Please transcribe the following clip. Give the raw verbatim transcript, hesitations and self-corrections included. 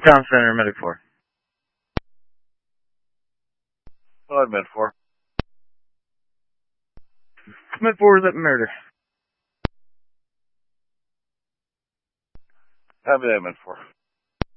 Town Center, Medic four. Hello, Med four. Med four is at murder. Have that, Med four.